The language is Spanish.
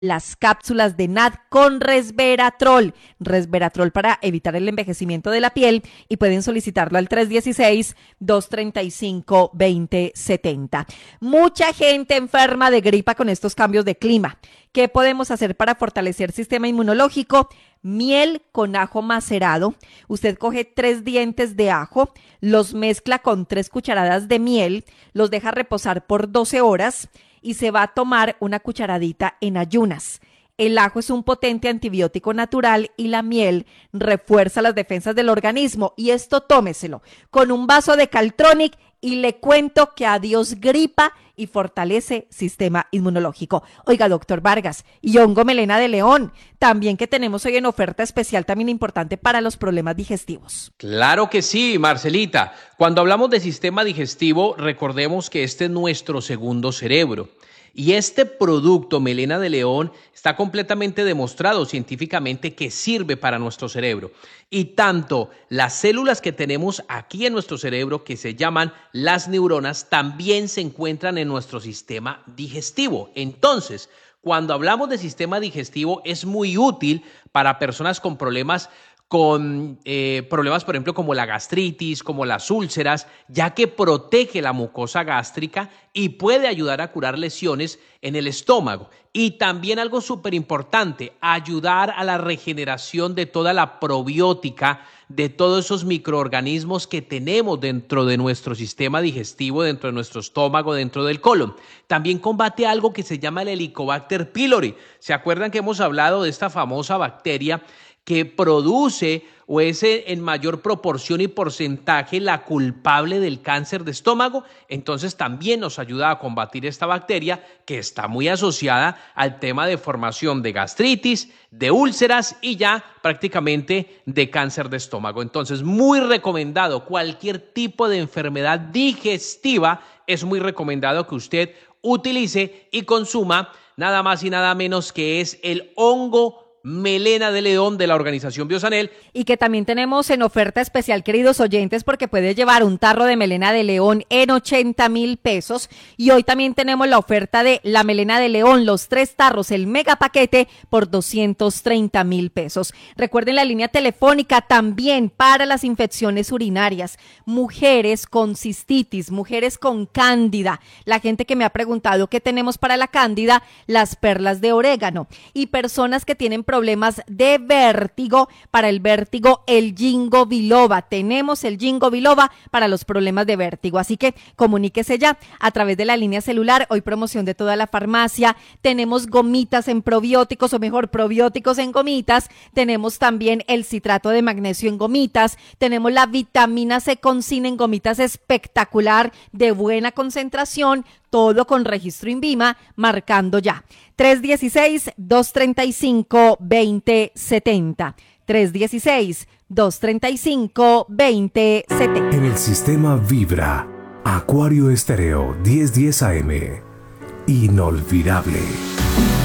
las cápsulas de NAD con resveratrol. Resveratrol para evitar el envejecimiento de la piel y pueden solicitarlo al 316-235-2070. Mucha gente enferma de gripa con estos cambios de clima. ¿Qué podemos hacer para fortalecer el sistema inmunológico? Miel con ajo macerado. Usted coge 3 dientes de ajo, los mezcla con 3 cucharadas de miel, los deja reposar por 12 horas y se va a tomar una cucharadita en ayunas. El ajo es un potente antibiótico natural y la miel refuerza las defensas del organismo. Y esto tómeselo con un vaso de Caltronic y le cuento que adiós gripa y fortalece sistema inmunológico. Oiga, doctor Vargas, y hongo melena de león, también que tenemos hoy en oferta especial, también importante para los problemas digestivos. Claro que sí, Marcelita. Cuando hablamos de sistema digestivo, recordemos que este es nuestro segundo cerebro. Y este producto, melena de león, está completamente demostrado científicamente que sirve para nuestro cerebro. Y tanto las células que tenemos aquí en nuestro cerebro, que se llaman las neuronas, también se encuentran en nuestro sistema digestivo. Entonces, cuando hablamos de sistema digestivo, es muy útil para personas con problemas, por ejemplo, como la gastritis, como las úlceras, ya que protege la mucosa gástrica y puede ayudar a curar lesiones en el estómago. Y también algo súper importante, ayudar a la regeneración de toda la probiótica, de todos esos microorganismos que tenemos dentro de nuestro sistema digestivo, dentro de nuestro estómago, dentro del colon. También combate algo que se llama el Helicobacter pylori. ¿Se acuerdan que hemos hablado de esta famosa bacteria que produce o es en mayor proporción y porcentaje la culpable del cáncer de estómago? Entonces también nos ayuda a combatir esta bacteria que está muy asociada al tema de formación de gastritis, de úlceras y ya prácticamente de cáncer de estómago. Entonces, muy recomendado, cualquier tipo de enfermedad digestiva es muy recomendado que usted utilice y consuma nada más y nada menos que es el hongo melena de león de la organización Biosanel. Y que también tenemos en oferta especial, queridos oyentes, porque puede llevar un tarro de melena de león en 80,000 pesos. Y hoy también tenemos la oferta de la melena de león, los 3 tarros, el mega paquete por 230,000 pesos. Recuerden la línea telefónica también para las infecciones urinarias, mujeres con cistitis, mujeres con cándida. La gente que me ha preguntado qué tenemos para la cándida, las perlas de orégano. Y personas que tienen problemas de vértigo, para el vértigo el Ginkgo biloba. Tenemos el Ginkgo biloba para los problemas de vértigo, así que comuníquese ya a través de la línea celular. Hoy promoción de toda la farmacia. Tenemos gomitas en probióticos, o mejor, probióticos en gomitas. Tenemos también el citrato de magnesio en gomitas. Tenemos la vitamina C con zinc en gomitas, espectacular, de buena concentración. Todo con registro INVIMA, marcando ya 316-235-2070. 316-235-2070. En el sistema vibra Acuario Estéreo 1010 AM. Inolvidable.